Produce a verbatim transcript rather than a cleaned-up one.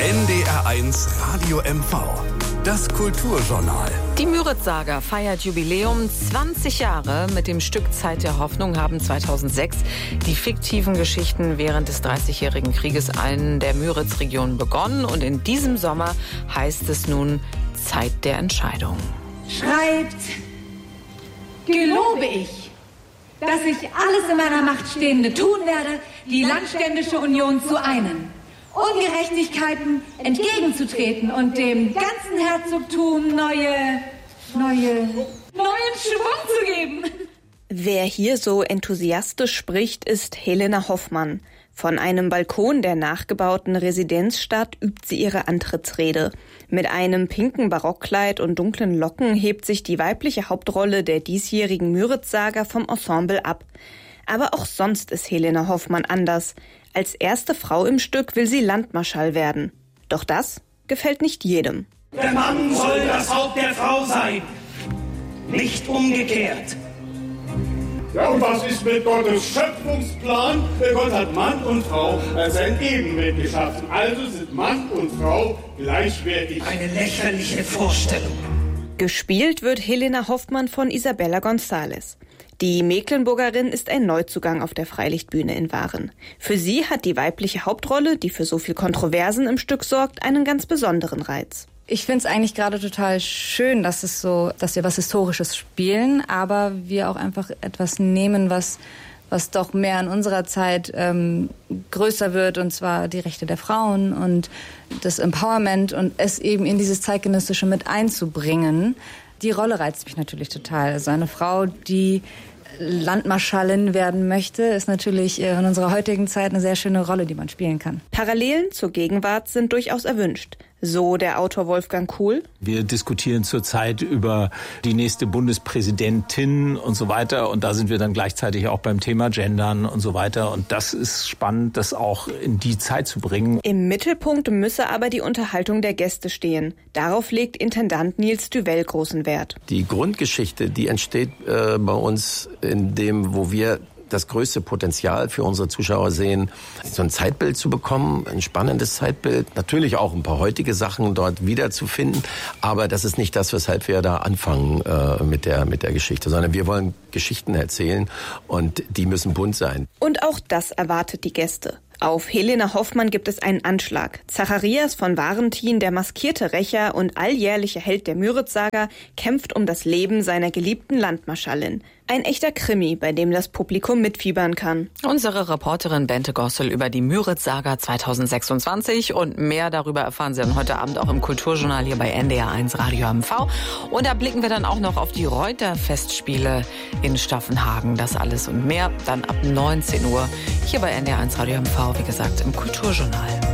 N D R eins Radio M V. Das Kulturjournal. Die Müritz-Saga feiert Jubiläum. zwanzig Jahre. Mit dem Stück Zeit der Hoffnung haben zweitausendsechs die fiktiven Geschichten während des dreißigjährigen Krieges in der Müritz-Region begonnen. Und in diesem Sommer heißt es nun Zeit der Entscheidung. Schreibt, gelobe ich, dass ich alles in meiner Macht Stehende tun werde, die Landständische Union zu einen, Ungerechtigkeiten entgegenzutreten und dem ganzen Herzogtum neue, neue, neuen Schwung zu geben. Wer hier so enthusiastisch spricht, ist Helena Hoffmann. Von einem Balkon der nachgebauten Residenzstadt übt sie ihre Antrittsrede. Mit einem pinken Barockkleid und dunklen Locken hebt sich die weibliche Hauptrolle der diesjährigen Müritz-Saga vom Ensemble ab. Aber auch sonst ist Helena Hoffmann anders. Als erste Frau im Stück will sie Landmarschall werden. Doch das gefällt nicht jedem. Der Mann soll das Haupt der Frau sein, nicht umgekehrt. Ja, und was ist mit Gottes Schöpfungsplan? Gott hat Mann und Frau als ein Ebenbild geschaffen. Also sind Mann und Frau gleichwertig. Eine lächerliche Vorstellung. Gespielt wird Helena Hoffmann von Isabella González. Die Mecklenburgerin ist ein Neuzugang auf der Freilichtbühne in Waren. Für sie hat die weibliche Hauptrolle, die für so viel Kontroversen im Stück sorgt, einen ganz besonderen Reiz. Ich finde es eigentlich gerade total schön, dass es so, dass wir was Historisches spielen, aber wir auch einfach etwas nehmen, was was doch mehr in unserer Zeit ähm, größer wird, und zwar die Rechte der Frauen und das Empowerment und es eben in dieses Zeitgenössische mit einzubringen. Die Rolle reizt mich natürlich total. Also eine Frau, die Landmarschallin werden möchte, ist natürlich in unserer heutigen Zeit eine sehr schöne Rolle, die man spielen kann. Parallelen zur Gegenwart sind durchaus erwünscht. So der Autor Wolfgang Kuhl. Wir diskutieren zurzeit über die nächste Bundespräsidentin und so weiter. Und da sind wir dann gleichzeitig auch beim Thema Gendern und so weiter. Und das ist spannend, das auch in die Zeit zu bringen. Im Mittelpunkt müsse aber die Unterhaltung der Gäste stehen. Darauf legt Intendant Nils Duvel großen Wert. Die Grundgeschichte, die entsteht äh, bei uns in dem, wo wir das größte Potenzial für unsere Zuschauer sehen, so ein Zeitbild zu bekommen, ein spannendes Zeitbild, natürlich auch ein paar heutige Sachen dort wiederzufinden, aber das ist nicht das, weshalb wir da anfangen äh, mit der mit der Geschichte, sondern wir wollen Geschichten erzählen und die müssen bunt sein. Und auch das erwartet die Gäste. Auf Helena Hoffmann gibt es einen Anschlag. Zacharias von Varentin, der maskierte Rächer und alljährliche Held der Müritz-Saga, kämpft um das Leben seiner geliebten Landmarschallin. Ein echter Krimi, bei dem das Publikum mitfiebern kann. Unsere Reporterin Bente Gossel über die Müritz-Saga zweitausendsechsundzwanzig und mehr darüber erfahren Sie dann heute Abend auch im Kulturjournal hier bei N D R eins Radio M V. Und da blicken wir dann auch noch auf die Reuter-Festspiele in Staffenhagen. Das alles und mehr dann ab neunzehn Uhr hier bei N D R eins Radio M V, wie gesagt, im Kulturjournal.